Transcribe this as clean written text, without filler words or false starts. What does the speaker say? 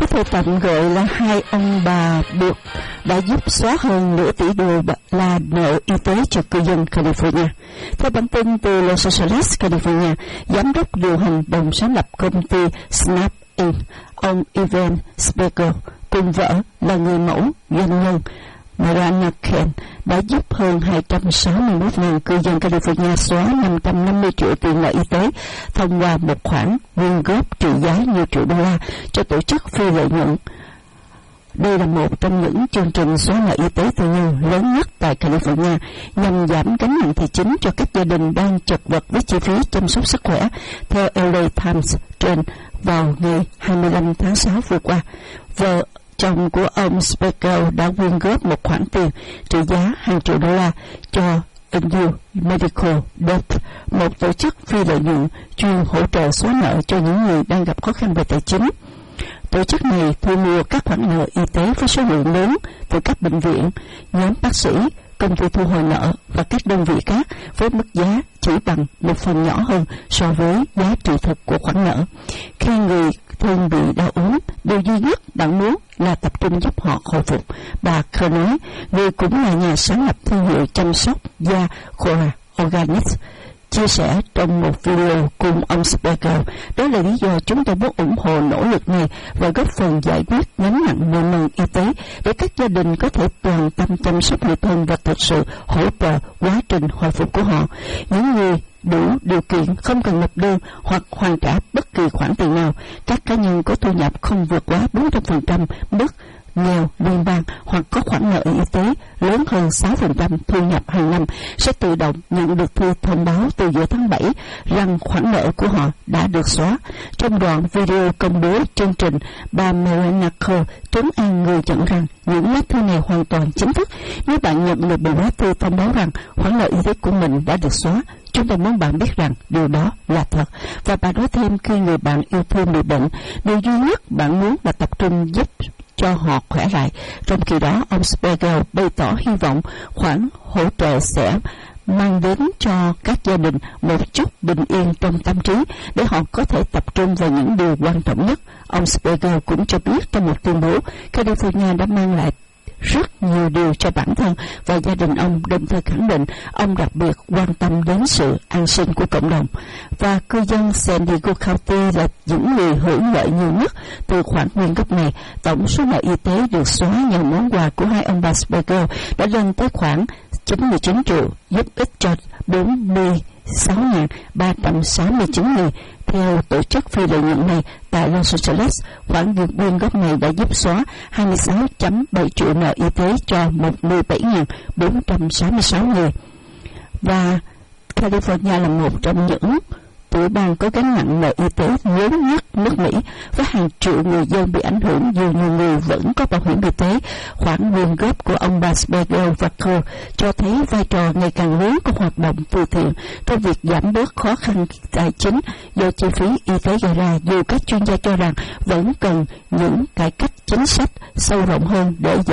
có thể tạm gọi là hai ông bà buộc đã giúp xóa hơn nửa tỷ đô la nợ y tế cho cư dân California. Theo bản tin từ Los Angeles, California, giám đốc điều hành đồng sáng lập công ty Snap Inc., ông Evan Spiegel cùng vợ là người mẫu doanh nhân Mariana Ken đã giúp hơn 261.000 cư dân California xóa 550 triệu tiền nợ y tế thông qua một khoản quyên góp trị giá nhiều triệu đô la cho tổ chức phi lợi nhuận. Đây là một trong những chương trình xóa nợ y tế tư nhân lớn nhất tại California nhằm giảm gánh nặng tài chính cho các gia đình đang chật vật với chi phí chăm sóc sức khỏe, theo LA Times trên vào ngày 25 tháng 6 vừa qua. Vợ chồng của ông Spiegel đã quyên góp một khoản tiền trị giá hàng triệu đô la cho NU Medical Debt, một tổ chức phi lợi nhuận chuyên hỗ trợ xóa nợ cho những người đang gặp khó khăn về tài chính. Tổ chức này thu mua các khoản nợ y tế với số lượng lớn từ các bệnh viện, nhóm bác sĩ, công ty thu hồi nợ và các đơn vị khác với mức giá chỉ bằng một phần nhỏ hơn so với giá trị thực của khoản nợ. Khi người thân bị đau ốm, điều duy nhất bạn muốn là tập trung giúp họ hồi phục, bà Kerr nói, người cũng là nhà sáng lập thương hiệu chăm sóc da Cora Organics, chia sẻ trong một video cùng ông Spiegel. Đó là lý do chúng tôi muốn ủng hộ nỗ lực này và góp phần giải quyết gánh nặng nợ nần y tế để các gia đình có thể toàn tâm chăm sóc người thân và thực sự hỗ trợ quá trình hồi phục của họ. Những người đủ điều kiện không cần nộp đơn hoặc hoàn trả bất kỳ khoản tiền nào. Các cá nhân có thu nhập không vượt quá 400% mức nghèo liên bang hoặc có khoản nợ y tế lớn hơn 6% thu nhập hàng năm sẽ tự động nhận được thư thông báo từ giữa tháng 7 rằng khoản nợ của họ đã được xóa. Trong đoạn video công bố chương trình, bà Mariana Kerr trấn an người nhận rằng những lá thư này hoàn toàn chính thức. Nếu bạn nhận được một lá thư thông báo rằng khoản nợ y tế của mình đã được xóa, chúng tôi muốn bạn biết rằng điều đó là thật. Và bà nói thêm, khi người bạn yêu thương bị bệnh, điều duy nhất bạn muốn là tập trung giúp cho họ khỏe lại. Trong khi đó, ông Spiegel bày tỏ hy vọng khoản hỗ trợ sẽ mang đến cho các gia đình một chút bình yên trong tâm trí để họ có thể tập trung vào những điều quan trọng nhất. Ông Spiegel cũng cho biết trong một tuyên bố, California đã mang lại rất nhiều điều cho bản thân và gia đình ông, đồng thời khẳng định ông đặc biệt quan tâm đến sự an sinh của cộng đồng. Và cư dân San Diego County là những người hưởng lợi nhiều nhất từ khoản quyên góp này. Tổng số nợ y tế được xóa nhờ món quà của hai ông bà Spiegel đã lên tới khoảng 99 triệu, giúp ích cho 46.369 người. Theo tổ chức phi lợi nhuận này tại Los Angeles, khoản quyên góp này đã giúp xóa 26.7 triệu nợ y tế cho 17.466 người. Và California là một trong những tiểu bang có gánh nặng nợ y tế lớn nhất nước Mỹ, với hàng triệu người dân bị ảnh hưởng dù nhiều người vẫn có bảo hiểm y tế. Khoản quyên góp của ông bà Spiegel và Kerr cho thấy vai trò ngày càng lớn của hoạt động từ thiện trong việc giảm bớt khó khăn tài chính do chi phí y tế gây ra, dù các chuyên gia cho rằng vẫn cần những cải cách chính sách sâu rộng hơn để